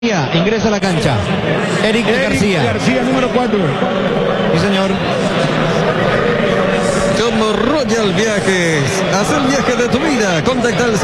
Ingresa a la cancha Eric García, número 4. Sí, señor. Como Royal Viajes, haz el viaje de tu vida. Contacta al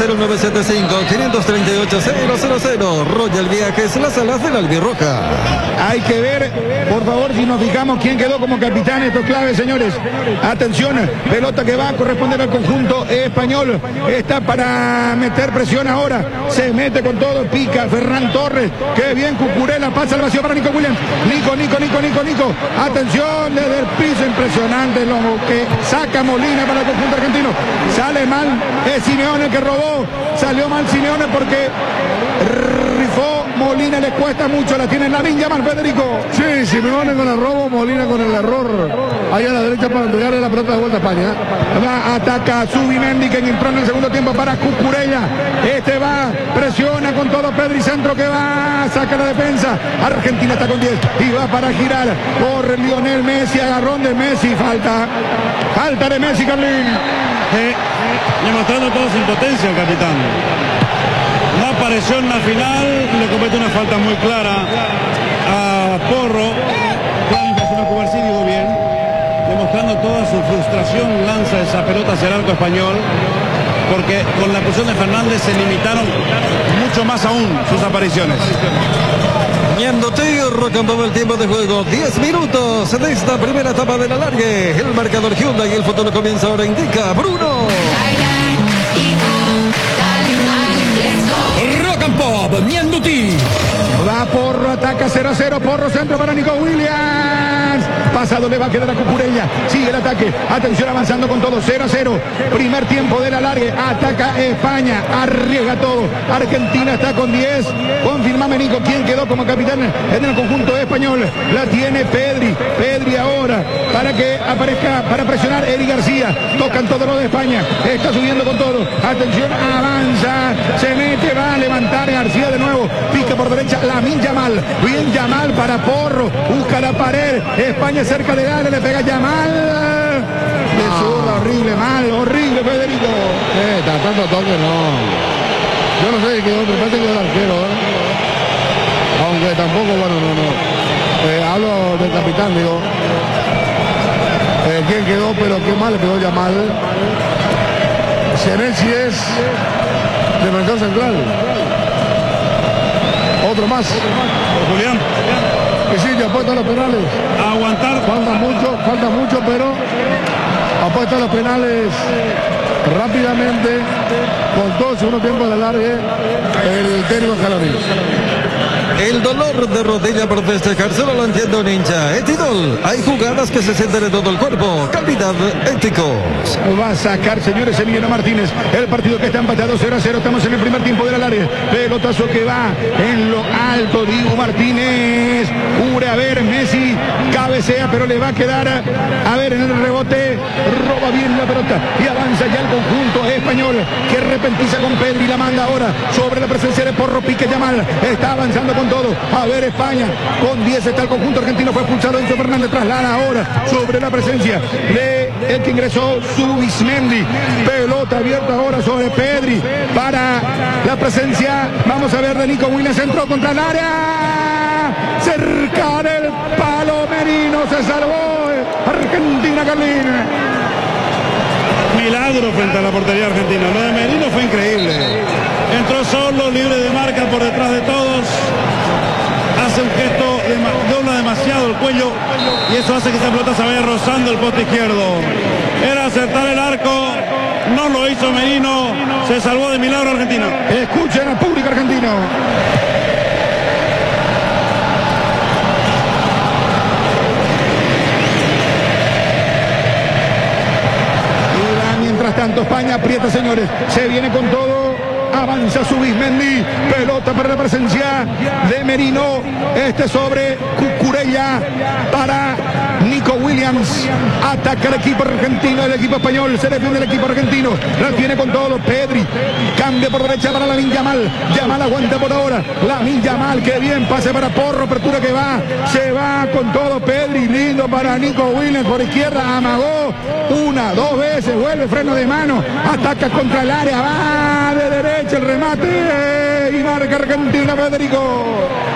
0975-538-000. Royal Viajes, las alas de la albirroja. Hay que ver, por favor, si nos fijamos quién quedó como capitán. Esto es clave, señores. Atención, pelota que va a corresponder al conjunto español. Está para meter presión ahora. Se mete con todo, pica Ferran Torres. Qué bien, Cucurella, pasa el vacío para Nico Williams. Nico. Atención, desde el piso, impresionante lo que saca Molina para el conjunto argentino. Sale mal, es Simeone el que robó. Salió mal Simeone porque rifó. Molina le cuesta mucho, la tiene Lamine Yamal, Federico. Sí, Simeone con el robo, Molina con el error. Ahí a la derecha para entregarle la pelota de vuelta a España. Ataca a Zubimendi, que entró en el segundo tiempo para Cucurella. Este va, presiona con todo Pedri, centro que va, saca la defensa. Argentina está con 10 y va para girar. Corre Lionel Messi, agarrón de Messi, falta de Messi, Carlín. Demostrando toda su impotencia el capitán. No apareció en la final, le comete una falta muy clara a Porro. Digo bien, demostrando toda su frustración, lanza esa pelota hacia el arco español, porque con la posición de Fernández se limitaron mucho más aún sus apariciones. Campo el tiempo de juego, 10 minutos de esta primera etapa de la largue. El marcador Hyundai y el futuro comienza ahora, indica Bruno. Rock and Pop, Mianduti. Va Porro, ataca 0-0, Porro, centro para Nico Williams. Pasado le va a quedar a Cucurella. Sigue el ataque. Atención, avanzando con todo. 0-0. Primer tiempo de la largue. Ataca España. Arriesga todo. Argentina está con 10. Confirmame, Nico, quién quedó como capitán en el conjunto español. La tiene Pedri. Pedri ahora para que aparezca, para presionar Eric García. Tocan todo lo de España. Está subiendo con todo. Atención, avanza. Se mete, va a levantar García de nuevo. Pica por derecha. Lamine Yamal. Bien Yamal para Porro. Busca la pared. España cerca de área, le pega Yamal. Le zurda, horrible, Federico. Tanto toque, no. Yo no sé de qué otro, me parece que es el arquero, aunque tampoco, bueno, no. Hablo del capitán, digo. ¿Quién quedó? Pero qué mal le pegó Yamal. Senesi es defensor central. Otro más. Julián. Que sí, te apuesta a los penales. Aguantar. Falta mucho, pero apuesta a los penales rápidamente, con todo el segundo tiempo de la largue, el técnico Scaloni. El dolor de rodilla por festejar solo lo entiendo un hincha. Etidol, hay jugadas que se sienten en todo el cuerpo. Calidad Éticos. Va a sacar, señores, Emiliano Martínez. El partido que está empatado 0-0. Estamos en el primer tiempo de la largue. Pelotazo que va en lo alto. Dibu Martínez. Cubre, a ver, Messi. Cabecea, pero le va a quedar. A ver, en el rebote. Roba bien la pelota. Y avanza ya el conjunto español, que repentiza con Pedri. La manda ahora sobre la presencia de Porro. Pique Yamal. Está avanzando con todo. A ver, España con 10 está el conjunto argentino. Fue expulsado Enzo Fernández. Traslada ahora sobre la presencia de el que ingresó, Zubimendi. Pelota abierta ahora sobre Pedri para la presencia, vamos a ver, de Nico Williams. Entró contra el área, cerca del palo. Merino se salvó. Argentina, Carlín. Milagro frente a la portería argentina. Lo de Merino fue increíble. Entró solo, libre de marca por detrás de todos. Hace un gesto, dobla demasiado el cuello y eso hace que esa pelota se vaya rozando el poste izquierdo. Era acertar el arco, no lo hizo Merino, se salvó de milagro Argentina. Escuchen al público argentino. Mientras tanto, España aprieta, señores. Se viene con todo. Avanza Zubimendi, pelota para la presencia de Merino. Este sobre Cucurella para Nico Williams. Ataca el equipo argentino, el equipo español. Se defiende el equipo argentino. La tiene con todo Pedri. Cambia por derecha para Lamine Yamal. Yamal aguanta por ahora. Lamine Yamal, que bien, pase para Porro. Apertura que va. Se va con todo Pedri. Lindo para Nico Williams por izquierda. Amagó. Una, dos veces. Vuelve freno de mano. Ataca contra el área. Va de derecha. derecha el remate y marca Argentina, Federico.